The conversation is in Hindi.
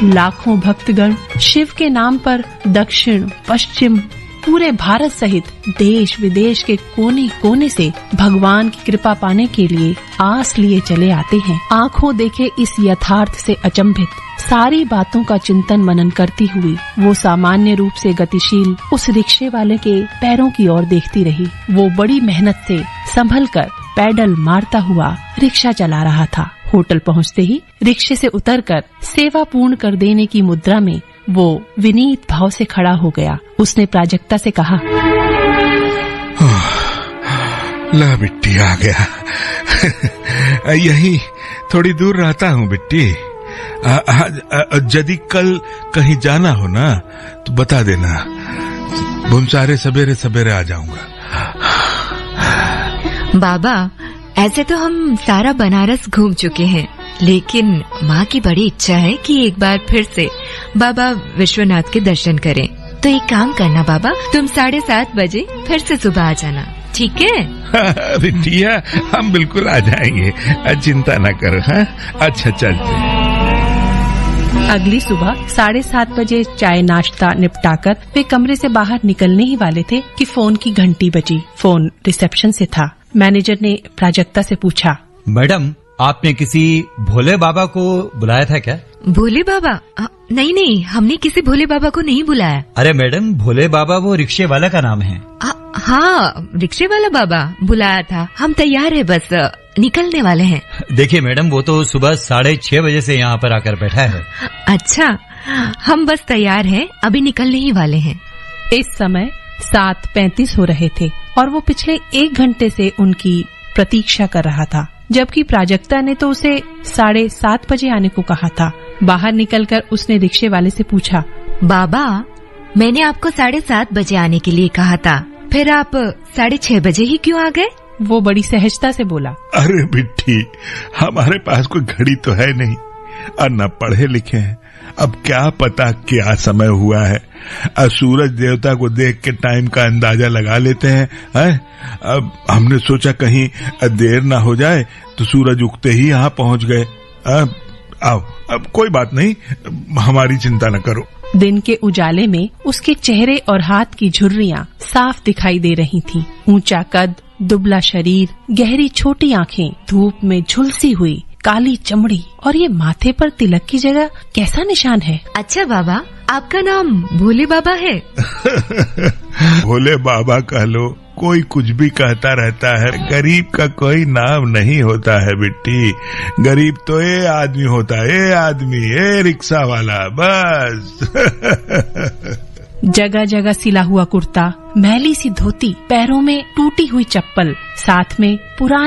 लाखों भक्तगण शिव के नाम पर दक्षिण पश्चिम पूरे भारत सहित देश विदेश के कोने कोने से भगवान की कृपा पाने के लिए आस लिए चले आते हैं। आंखों देखे इस यथार्थ से अचंभित सारी बातों का चिंतन मनन करती हुई वो सामान्य रूप से गतिशील उस रिक्शे वाले के पैरों की ओर देखती रही। वो बड़ी मेहनत से संभल कर पैडल मारता हुआ रिक्शा चला रहा था। होटल पहुंचते ही रिक्शे से उतरकर सेवा पूर्ण कर देने की मुद्रा में वो विनीत भाव से खड़ा हो गया। उसने प्राजक्ता से कहा, ला बिट्टी आ गया। यही थोड़ी दूर रहता हूँ बिट्टी। यदि कल कहीं जाना हो ना तो बता देना, भुनसारे सवेरे सवेरे आ जाऊंगा। बाबा, ऐसे तो हम सारा बनारस घूम चुके हैं, लेकिन माँ की बड़ी इच्छा है कि एक बार फिर से बाबा विश्वनाथ के दर्शन करें। तो एक काम करना बाबा, तुम 7:30 बजे फिर से सुबह आ जाना, ठीक है? बिटिया, हम बिल्कुल आ जाएंगे, चिंता न करो। हाँ, अच्छा चलते। अगली सुबह 7:30 बजे चाय नाश्ता निपटाकर वे कमरे से बाहर निकलने ही वाले थे कि फोन की घंटी बजी। फोन रिसेप्शन से था। मैनेजर ने प्राजक्ता से पूछा, मैडम, आपने किसी भोले बाबा को बुलाया था क्या? भोले बाबा? नहीं, हमने किसी भोले बाबा को नहीं बुलाया। अरे मैडम, भोले बाबा वो रिक्शे वाला का नाम है। हाँ, रिक्शे वाला बाबा बुलाया था। हम तैयार है, बस निकलने वाले हैं। देखिए मैडम, वो तो सुबह 6:30 बजे से यहाँ पर आकर बैठा है। अच्छा, हम बस तैयार हैं, अभी निकलने ही वाले हैं। इस समय 7:35 हो रहे थे और वो पिछले 1 घंटे से उनकी प्रतीक्षा कर रहा था, जबकि प्राजक्ता ने तो उसे 7:30 बजे आने को कहा था। बाहर निकलकर उसने रिक्शे वाले से पूछा, बाबा, मैंने आपको 7:30 बजे आने के लिए कहा था, फिर आप 6:30 बजे ही क्यों आ गए? वो बड़ी सहजता से बोला, अरे बिट्टी, हमारे पास कोई घड़ी तो है नहीं और न पढ़े लिखे हैं। अब क्या पता क्या समय हुआ है। सूरज देवता को देख के टाइम का अंदाजा लगा लेते हैं। अब हमने सोचा कहीं देर ना हो जाए तो सूरज उगते ही यहाँ पहुँच गए। अब कोई बात नहीं, हमारी चिंता न करो। दिन के उजाले में उसके चेहरे और हाथ की झुर्रियां साफ दिखाई दे रही थीं। ऊंचा कद, दुबला शरीर, गहरी छोटी आंखें, धूप में झुलसी हुई काली चमड़ी और ये माथे पर तिलक की जगह कैसा निशान है? अच्छा बाबा, आपका नाम भोले बाबा है? भोले बाबा कह लो, कोई कुछ भी कहता रहता है। गरीब का कोई नाम नहीं होता है बिट्टी। गरीब तो ये आदमी होता है, ये आदमी, ये रिक्शा वाला, बस। जगह जगह सिला हुआ कुर्ता, मैली सी धोती, पैरों में टूटी हुई चप्पल, साथ में पुरानी